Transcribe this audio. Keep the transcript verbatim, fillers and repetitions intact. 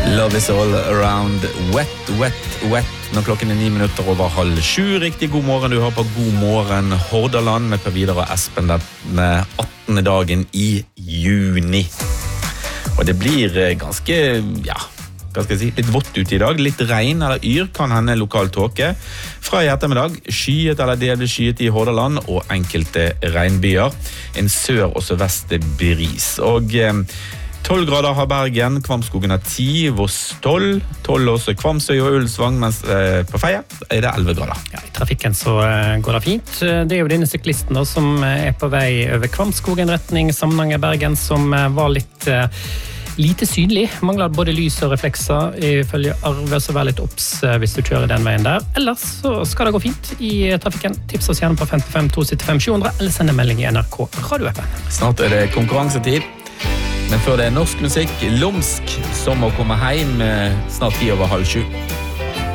Love is all around wet, wet, wet. Når klokken er ni minutter over halv sju. Riktig god morgen, du har på God morgen Hordaland med Per Vidar og Espen den attende dagen i juni. Og det blir ganske, ja, hva skal jeg si, litt vått ute i dag. Litt regn eller yr kan hende lokal tåke. Fra i ettermiddag, skyet eller delvis skyet i Hordaland og enkelte regnbyer. En sør- og sørvest bris. Og eh, tolv grader har Bergen, Kvamskogen har ti, Voss tolv, tolv også Kvamsøy og Ulsvang, mens eh, på Feie er det elleve grader. Ja, i trafikken så uh, går det fint. Det er jo denne syklisten da, som er på vei over Kvamskogen retning Samnanger Bergen, som uh, var litt uh, lite synlig. Mangler både lys og reflekser. Ifølge Arve så vær litt opps uh, hvis du kjører den veien der. Ellers så skal det gå fint i trafikken. Tips oss gjerne på fem fem to sytti fem sju hundre eller send en melding i N R K Radio-appen. Snart er det konkurransetid. Men før det er norsk musikk, Lumsk, som må komme hjem snart ti over halv sju.